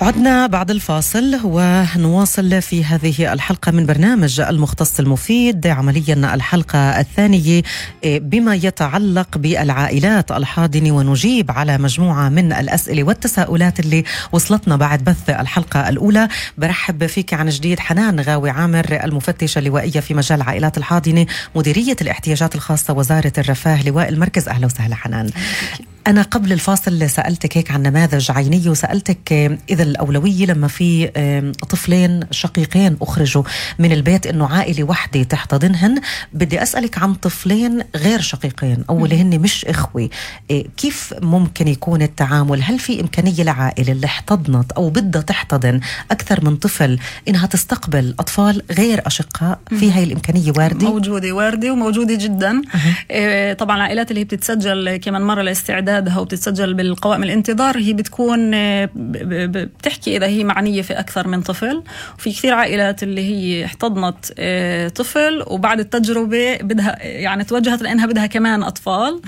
عدنا بعد الفاصل ونواصل في هذه الحلقة من برنامج المختص المفيد، عمليا الحلقة الثانية بما يتعلق بالعائلات الحاضنة، ونجيب على مجموعة من الأسئلة والتساؤلات اللي وصلتنا بعد بث الحلقة الأولى. برحب فيك عن جديد حنان غاوي عامر، المفتشة اللوائية في مجال العائلات الحاضنة، مديرية الاحتياجات الخاصة وزارة الرفاه، لواء المركز. أهلا وسهلا حنان. أنا قبل الفاصل سألتك هيك عن نماذج عينية، وسألتك إذا الأولوية لما في طفلين شقيقين أخرجوا من البيت إنه عائلة واحدة تحتضنهن. بدي أسألك عن طفلين غير شقيقين أو اللي هن مش إخوة، كيف ممكن يكون التعامل؟ هل في إمكانية لعائلة اللي احتضنت أو بدها تحتضن أكثر من طفل إنها تستقبل أطفال غير أشقاء؟ في هاي الإمكانية واردة؟ واردة وموجودة جدا. طبعا العائلات اللي هي بتتسجل كمان مرة لاستعدادها وبتتسجل بالقوائم الانتظار، هي بتكون بتحكي إذا هي معنية في أكثر من طفل. وفي كثير عائلات اللي هي احتضنت طفل وبعد التجربة بدها يعني توجهت لأنها بدها كمان أطفال.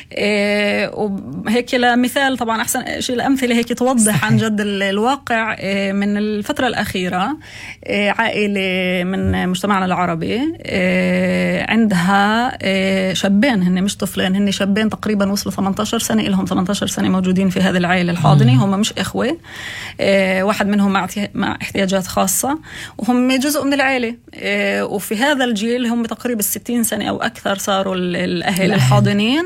وهيك لمثال طبعا أحسن شيء الأمثلة هيك توضح عن جد الواقع. من الفترة الأخيرة عائلة من مجتمعنا العربي عندها شابين، هن مش طفلين، هن شابين تقريبا وصلوا 18 سنة، لهم 18 سنة موجودين في هذه العائلة الحاضنة. هم مش إخوة، واحد منهم مع احتياجات خاصة وهم جزء من العائلة. وفي هذا الجيل هم تقريبا 60 سنة أو أكثر صاروا الأهل الحاضنين.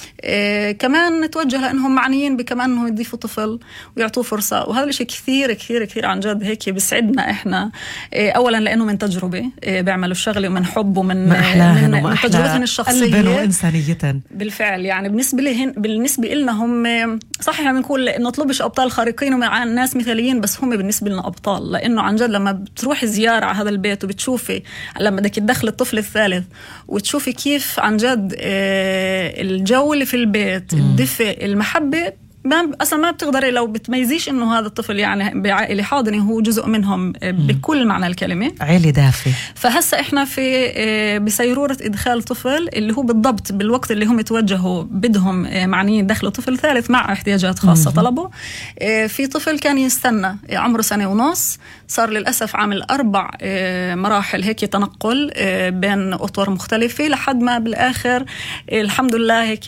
كمان نتوجه لأنهم معنيين بكمان أنهم يضيفوا طفل ويعطوه فرصة. وهذا الشيء كثير كثير كثير عن جد هيك بيسعدنا إحنا، أولا لأنه من تجربة بيعملوا الشغل ومن حب ومن تجربتهم الشخصية قلبا وإنسانية. بالفعل يعني بالنسبة لنا هم صح احنا بنقول إنه نطلبش أبطال خارقين ومع ناس مثاليين، بس هم بالنسبة لنا أبطال. لأنه عن جد لما بتروحي زيارة على هذا البيت وبتشوفي لما بدك تدخل الطفل الثالث وتشوفي كيف عن جد الجو اللي في البيت، الدفء، المحبة، أصلا ما بتقدري لو بتميزيش إنه هذا الطفل يعني بعائلة حاضنة هو جزء منهم بكل معنى الكلمة، عائلة دافئة. فهسا إحنا في بسيرورة إدخال طفل اللي هو بالضبط بالوقت اللي هم يتوجهوا بدهم معنيين دخلوا طفل ثالث مع احتياجات خاصة طلبوا. في طفل كان يستنى عمره 1.5 سنة، صار للأسف عامل 4 مراحل هيك تنقل بين أطوار مختلفة لحد ما بالآخر الحمد لله هيك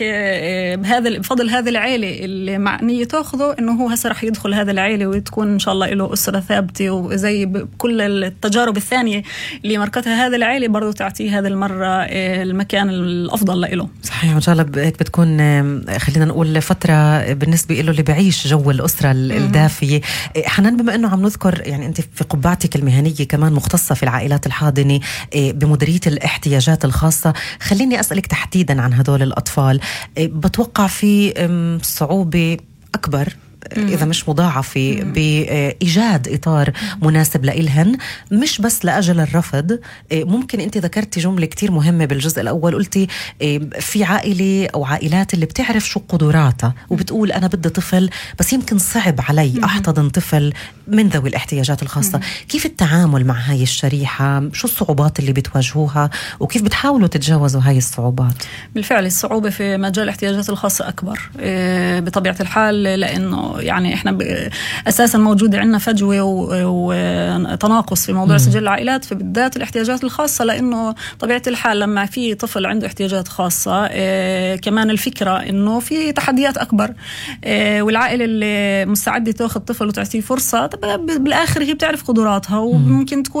بفضل هذه العائلة اللي معنية تأخذه إنه هو هسه رح يدخل هذا العائلة وتكون إن شاء الله له أسرة ثابتة، وزي كل التجارب الثانية اللي مركتها هذه العائلة برضو تعطيه هذه المرة المكان الأفضل له. صحيح. وجالب هيك بتكون خلينا نقول فترة بالنسبة له اللي بعيش جو الأسرة الدافية. حنان، بما إنه عم نذكر يعني أنت في قبعتك المهنية كمان مختصة في العائلات الحاضنة بمديرية الاحتياجات الخاصة، خليني أسألك تحديدا عن هدول الأطفال. بتوقع في صعوبة أكبر إذا مش مضاعفة بإيجاد إطار مناسب لإلهن، مش بس لأجل الرفض. ممكن أنت ذكرتي جملة كتير مهمة بالجزء الأول، قلتي في عائلة أو عائلات اللي بتعرف شو قدراتها وبتقول أنا بدي طفل بس يمكن صعب علي أحتضن طفل من ذوي الاحتياجات الخاصة. كيف التعامل مع هاي الشريحة؟ شو الصعوبات اللي بتواجهوها وكيف بتحاولوا تتجاوزوا هاي الصعوبات؟ بالفعل الصعوبة في مجال الاحتياجات الخاصة أكبر بطبيعة الحال، لأنه يعني إحنا أساسا موجودة عندنا فجوة وتناقص في موضوع سجل العائلات في بالذات الاحتياجات الخاصة، لأنه طبيعة الحال لما في طفل عنده احتياجات خاصة كمان الفكرة إنه في تحديات أكبر، والعائلة اللي مستعدة تأخذ طفل وتعطيه فرصة بالآخر هي بتعرف قدراتها وممكن تكون